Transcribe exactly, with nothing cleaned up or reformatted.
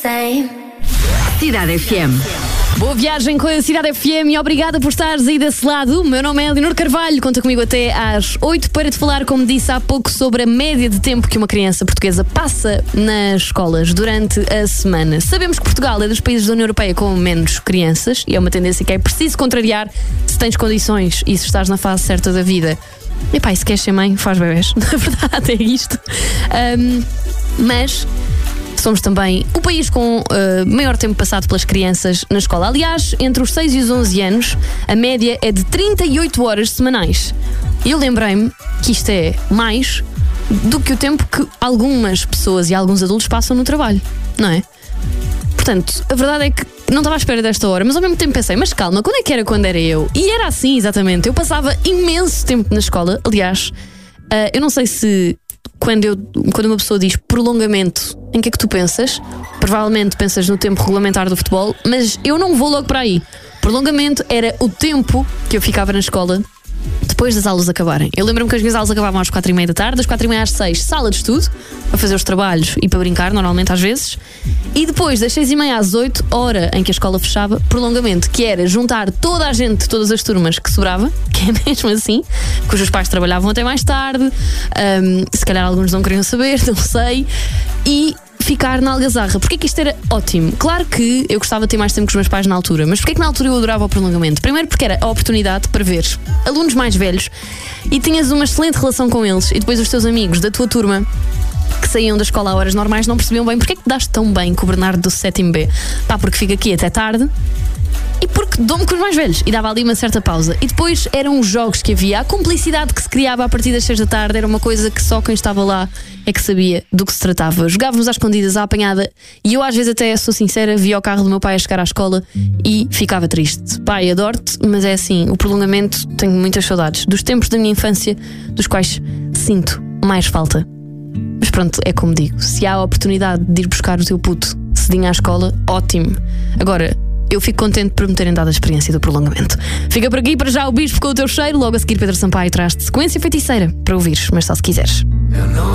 same. Cidade F M. Boa viagem com a Cidade F M e obrigada por estares aí desse lado. O meu nome é Leonor Carvalho, conta comigo até às oito para te falar, como disse há pouco, sobre a média de tempo que uma criança portuguesa passa nas escolas durante a semana. Sabemos que Portugal é dos países da União Europeia com menos crianças e é uma tendência que é preciso contrariar se tens condições e se estás na fase certa da vida. E pá, e se queres ser mãe, faz bebés. Na verdade é isto. Um, mas... somos também o país com uh, maior tempo passado pelas crianças na escola. Aliás, entre os seis e os onze anos, a média é de trinta e oito horas semanais. E eu lembrei-me que isto é mais do que o tempo que algumas pessoas e alguns adultos passam no trabalho, não é? Portanto, a verdade é que não estava à espera desta hora, mas ao mesmo tempo pensei, mas calma, quando é que era quando era eu? E era assim, exatamente. Eu passava imenso tempo na escola. Aliás, uh, eu não sei se... Quando, eu, quando uma pessoa diz prolongamento, em que é que tu pensas? Provavelmente pensas no tempo regulamentar do futebol, mas eu não vou logo para aí. Prolongamento era o tempo que eu ficava na escola depois das aulas acabarem. Eu lembro-me que as minhas aulas acabavam às quatro e meia da tarde, das quatro e meia às seis, sala de estudo, para fazer os trabalhos e para brincar, normalmente às vezes. E depois, das seis e meia às oito, hora em que a escola fechava, prolongamento, que era juntar toda a gente, todas as turmas que sobrava, que é mesmo assim, cujos pais trabalhavam até mais tarde, um, se calhar alguns não queriam saber, não sei, e ficar na algazarra. Porquê que isto era ótimo? Claro que eu gostava de ter mais tempo com os meus pais na altura, mas porquê que na altura eu adorava o prolongamento? Primeiro porque era a oportunidade para ver alunos mais velhos e tinhas uma excelente relação com eles, e depois os teus amigos da tua turma que saíam da escola a horas normais não percebiam bem porque é que te daste tão bem com o Bernardo do sétimo B. Pá, porque fica aqui até tarde e porque dou-me com os mais velhos, e dava ali uma certa pausa. E depois eram os jogos que havia, a cumplicidade que se criava a partir das seis da tarde era uma coisa que só quem estava lá é que sabia do que se tratava. Jogávamos às escondidas, à apanhada, e eu às vezes até, sou sincera, via o carro do meu pai a chegar à escola e ficava triste. Pai, adoro-te, mas é assim, o prolongamento, tenho muitas saudades dos tempos da minha infância, dos quais sinto mais falta. Mas pronto, é como digo, se há a oportunidade de ir buscar o teu puto cedinho à escola, ótimo. Agora, eu fico contente por me terem dado a experiência do prolongamento. Fica por aqui, para já o Bispo com o teu cheiro. Logo a seguir Pedro Sampaio traz-te Sequência Feiticeira para ouvires, mas só se quiseres.